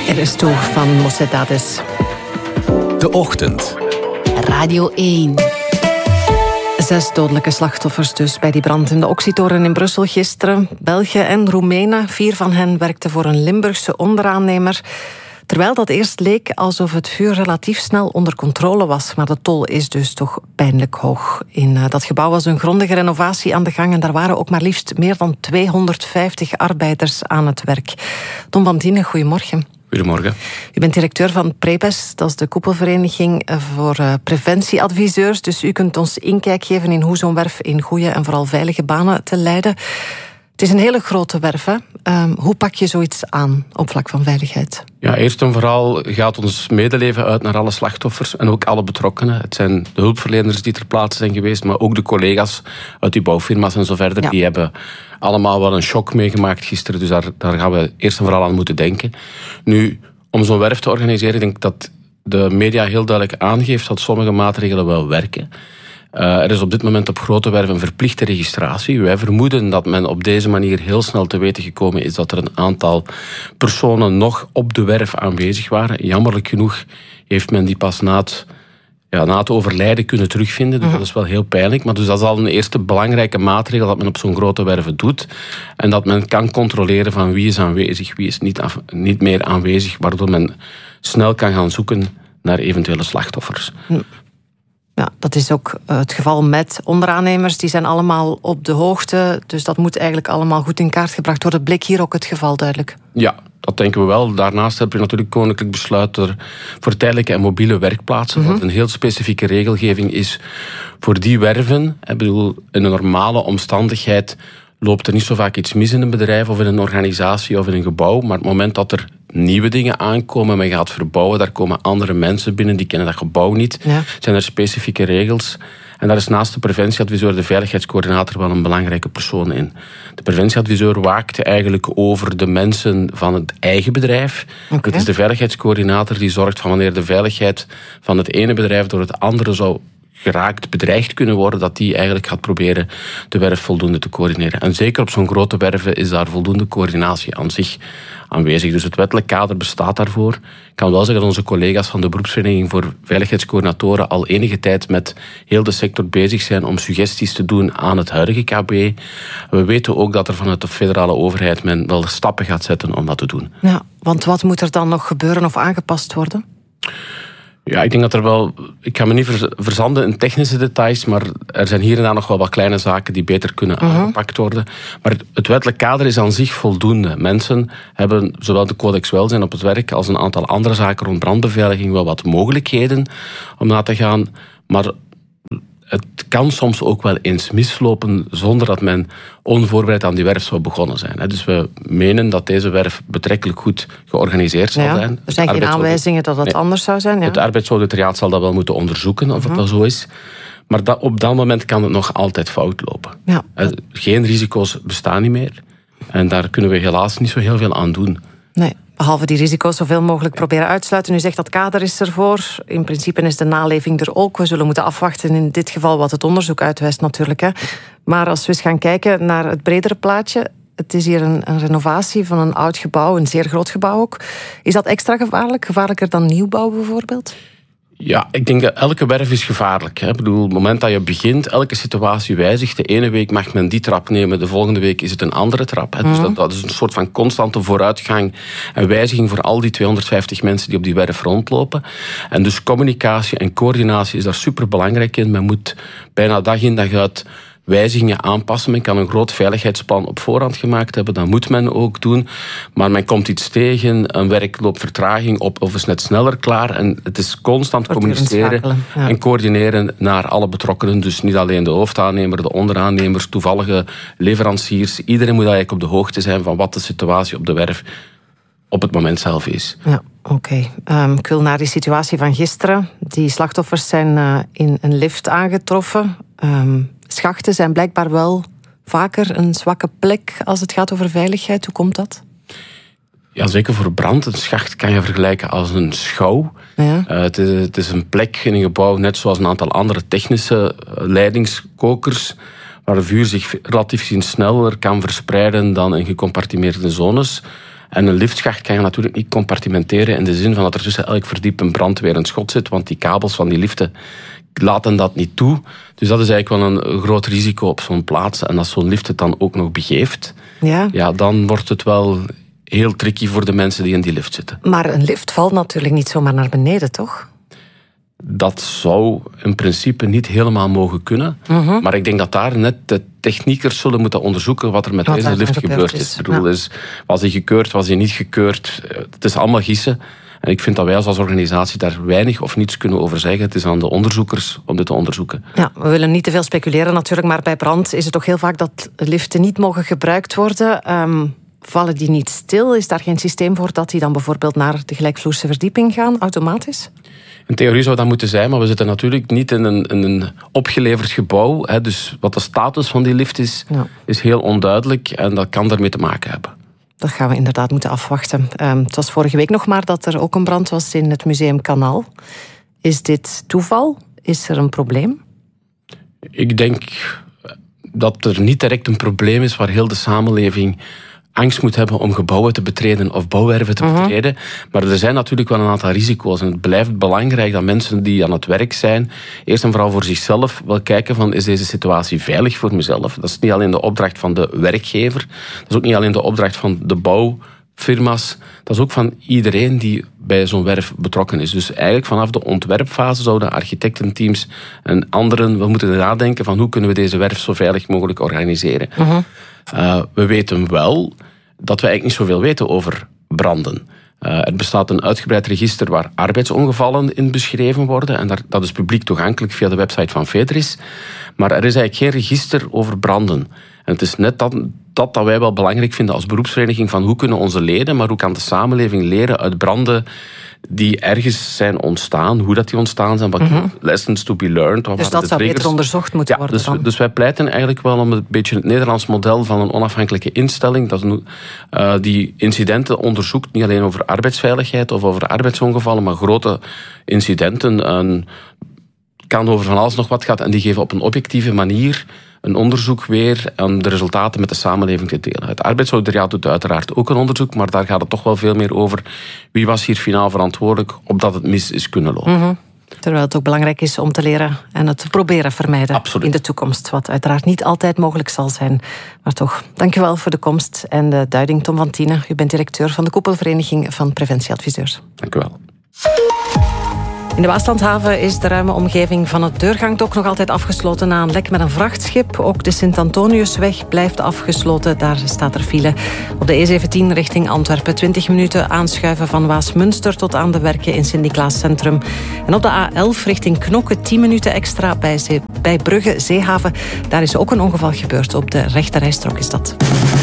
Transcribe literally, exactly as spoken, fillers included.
Er is toe van Mocedades. De Ochtend. Radio één. Zes dodelijke slachtoffers dus bij die brand in de Oxytoren in Brussel gisteren. Belgen en Roemenen, vier van hen werkten voor een Limburgse onderaannemer. Terwijl dat eerst leek alsof het vuur relatief snel onder controle was. Maar de tol is dus toch pijnlijk hoog. In uh, dat gebouw was een grondige renovatie aan de gang. En daar waren ook maar liefst meer dan tweehonderdvijftig arbeiders aan het werk. Tom van Tienen, goedemorgen. Goedemorgen. U bent directeur van Prepes, dat is de koepelvereniging voor uh, preventieadviseurs. Dus u kunt ons inkijk geven in hoe zo'n werf in goede en vooral veilige banen te leiden. Het is een hele grote werf, hè? Um, hoe pak je zoiets aan op vlak van veiligheid? Ja, eerst en vooral gaat ons medeleven uit naar alle slachtoffers en ook alle betrokkenen. Het zijn de hulpverleners die ter plaatse zijn geweest, maar ook de collega's uit die bouwfirma's en zo verder. Ja. Die hebben allemaal wel een shock meegemaakt gisteren, dus daar, daar gaan we eerst en vooral aan moeten denken. Nu, om zo'n werf te organiseren, denk ik dat de media heel duidelijk aangeeft dat sommige maatregelen wel werken. Uh, er is op dit moment op grote werven een verplichte registratie. Wij vermoeden dat men op deze manier heel snel te weten gekomen is dat er een aantal personen nog op de werf aanwezig waren. Jammerlijk genoeg heeft men die pas na het, ja, na het overlijden kunnen terugvinden. Dus dat is wel heel pijnlijk. Maar dus dat is al een eerste belangrijke maatregel dat men op zo'n grote werven doet. En dat men kan controleren van wie is aanwezig, wie is niet, af, niet meer aanwezig, waardoor men snel kan gaan zoeken naar eventuele slachtoffers. Hm. Ja, dat is ook het geval met onderaannemers. Die zijn allemaal op de hoogte. Dus dat moet eigenlijk allemaal goed in kaart gebracht worden. Bleek hier ook het geval duidelijk? Ja, dat denken we wel. Daarnaast hebben we natuurlijk koninklijk besluit er voor tijdelijke en mobiele werkplaatsen. Mm-hmm. Dat een heel specifieke regelgeving is voor die werven. Ik bedoel, in een normale omstandigheid loopt er niet zo vaak iets mis in een bedrijf of in een organisatie of in een gebouw. Maar op het moment dat er nieuwe dingen aankomen, men gaat verbouwen, daar komen andere mensen binnen, die kennen dat gebouw niet. Ja. Zijn er specifieke regels. En daar is naast de preventieadviseur de veiligheidscoördinator wel een belangrijke persoon in. De preventieadviseur waakt eigenlijk over de mensen van het eigen bedrijf. Okay. Het is de veiligheidscoördinator die zorgt van wanneer de veiligheid van het ene bedrijf door het andere zou geraakt, bedreigd kunnen worden, dat die eigenlijk gaat proberen de werf voldoende te coördineren. En zeker op zo'n grote werven is daar voldoende coördinatie aan zich aanwezig. Dus het wettelijk kader bestaat daarvoor. Ik kan wel zeggen dat onze collega's van de beroepsvereniging voor veiligheidscoördinatoren al enige tijd met heel de sector bezig zijn om suggesties te doen aan het huidige K B. We weten ook dat er vanuit de federale overheid men wel stappen gaat zetten om dat te doen. Ja, want wat moet er dan nog gebeuren of aangepast worden? Ja, ik denk dat er wel... Ik ga me niet verzanden in technische details, maar er zijn hier en daar nog wel wat kleine zaken die beter kunnen uh-huh. aangepakt worden. Maar het, het wettelijk kader is aan zich voldoende. Mensen hebben zowel de codex welzijn op het werk als een aantal andere zaken rond brandbeveiliging wel wat mogelijkheden om na te gaan. Maar het kan soms ook wel eens mislopen zonder dat men onvoorbereid aan die werf zou begonnen zijn. Dus we menen dat deze werf betrekkelijk goed georganiseerd zal ja, zijn. Er zijn geen aanwijzingen dat dat nee, anders zou zijn. Ja. Het arbeidsauditoriaat zal dat wel moeten onderzoeken of uh-huh. het wel zo is. Maar dat, op dat moment kan het nog altijd fout lopen. Ja. Geen risico's bestaan niet meer. En daar kunnen we helaas niet zo heel veel aan doen. Nee. Behalve die risico's zoveel mogelijk proberen uitsluiten. U zegt dat kader is ervoor. In principe is de naleving er ook. We zullen moeten afwachten in dit geval wat het onderzoek uitwijst natuurlijk. Hè. Maar als we eens gaan kijken naar het bredere plaatje. Het is hier een, een renovatie van een oud gebouw, een zeer groot gebouw ook. Is dat extra gevaarlijk? Gevaarlijker dan nieuwbouw bijvoorbeeld? Ja, ik denk dat elke werf is gevaarlijk. Hè. Ik bedoel, op het moment dat je begint, elke situatie wijzigt. De ene week mag men die trap nemen, de volgende week is het een andere trap. Hè. Dus dat, dat is een soort van constante vooruitgang en wijziging voor al die tweehonderdvijftig mensen die op die werf rondlopen. En dus communicatie en coördinatie is daar superbelangrijk in. Men moet bijna dag in dag uit wijzigingen aanpassen. Men kan een groot veiligheidsplan op voorhand gemaakt hebben. Dat moet men ook doen. Maar men komt iets tegen, een werk loopt vertraging op of is net sneller klaar. En het is constant communiceren ja. en coördineren naar alle betrokkenen. Dus niet alleen de hoofdaannemer, de onderaannemers, toevallige leveranciers. Iedereen moet eigenlijk op de hoogte zijn van wat de situatie op de werf op het moment zelf is. Ja, oké. Okay. Um, ik wil naar die situatie van gisteren. Die slachtoffers zijn uh, in een lift aangetroffen. Um, Schachten zijn blijkbaar wel vaker een zwakke plek als het gaat over veiligheid. Hoe komt dat? Ja, zeker voor brand. Een schacht kan je vergelijken als een schouw. Ja. Uh, het, is, het is een plek in een gebouw, net zoals een aantal andere technische leidingskokers, waar het vuur zich relatief gezien sneller kan verspreiden dan in gecompartimeerde zones. En een liftschacht kan je natuurlijk niet compartimenteren in de zin van dat er tussen elk verdiep een brandweer en schot zit, want die kabels van die liften laten dat niet toe. Dus dat is eigenlijk wel een groot risico op zo'n plaats. En als zo'n lift het dan ook nog begeeft, ja. Ja, dan wordt het wel heel tricky voor de mensen die in die lift zitten. Maar een lift valt natuurlijk niet zomaar naar beneden, toch? Dat zou in principe niet helemaal mogen kunnen. Mm-hmm. Maar ik denk dat daar net de techniekers zullen moeten onderzoeken wat er met wat deze lift gebeurd is. is. Ik bedoel, ja. is, was die gekeurd, was die niet gekeurd? Het is allemaal gissen. En ik vind dat wij als organisatie daar weinig of niets kunnen over zeggen. Het is aan de onderzoekers om dit te onderzoeken. Ja, we willen niet te veel speculeren natuurlijk, maar bij brand is het toch heel vaak dat liften niet mogen gebruikt worden. Um, vallen die niet stil? Is daar geen systeem voor dat die dan bijvoorbeeld naar de gelijkvloerse verdieping gaan, automatisch? In theorie zou dat moeten zijn, maar we zitten natuurlijk niet in een, in een opgeleverd gebouw. Hè, dus wat de status van die lift is, ja. is heel onduidelijk en dat kan daarmee te maken hebben. Dat gaan we inderdaad moeten afwachten. Um, het was vorige week nog maar dat er ook een brand was in het Museum Kanaal. Is dit toeval? Is er een probleem? Ik denk dat er niet direct een probleem is waar heel de samenleving angst moet hebben om gebouwen te betreden of bouwwerven te uh-huh. betreden. Maar er zijn natuurlijk wel een aantal risico's. En het blijft belangrijk dat mensen die aan het werk zijn, eerst en vooral voor zichzelf wel kijken van, is deze situatie veilig voor mezelf? Dat is niet alleen de opdracht van de werkgever. Dat is ook niet alleen de opdracht van de bouwfirma's. Dat is ook van iedereen die bij zo'n werf betrokken is. Dus eigenlijk vanaf de ontwerpfase zouden architectenteams en anderen, we moeten nadenken van hoe kunnen we deze werf zo veilig mogelijk organiseren. Uh-huh. Uh, we weten wel dat we eigenlijk niet zoveel weten over branden. Uh, er bestaat een uitgebreid register waar arbeidsongevallen in beschreven worden. En daar, dat is publiek toegankelijk via de website van Fedris. Maar er is eigenlijk geen register over branden. En het is net dat, dat dat wij wel belangrijk vinden als beroepsvereniging van hoe kunnen onze leden, maar hoe kan de samenleving leren uit branden die ergens zijn ontstaan, hoe dat die ontstaan zijn, wat mm-hmm. lessons to be learned. Wat dus dat zou beter onderzocht moeten ja, worden dus, dan. Dus wij pleiten eigenlijk wel om een beetje het Nederlands model van een onafhankelijke instelling dat uh, die incidenten onderzoekt, niet alleen over arbeidsveiligheid of over arbeidsongevallen, maar grote incidenten. Het kan over van alles nog wat gaat en die geven op een objectieve manier een onderzoek weer en de resultaten met de samenleving te delen. Het arbeidsauditoriaat doet uiteraard ook een onderzoek, maar daar gaat het toch wel veel meer over wie was hier finaal verantwoordelijk opdat het mis is kunnen lopen. Mm-hmm. Terwijl het ook belangrijk is om te leren en het te proberen vermijden Absoluut. In de toekomst. Wat uiteraard niet altijd mogelijk zal zijn. Maar toch, dank u wel voor de komst en de duiding. Tom van Tienen, u bent directeur van de koepelvereniging van preventieadviseurs. Dank u wel. In de Waaslandhaven is de ruime omgeving van het Deurgangdok nog altijd afgesloten na een lek met een vrachtschip. Ook de Sint-Antoniusweg blijft afgesloten. Daar staat er file. Op de E zeventien richting Antwerpen twintig minuten aanschuiven van Waasmunster tot aan de werken in Sint-Niklaas Centrum. En op de A elf richting Knokke tien minuten extra bij, Zee, bij Brugge Zeehaven. Daar is ook een ongeval gebeurd. Op de rechterrijstrook is dat.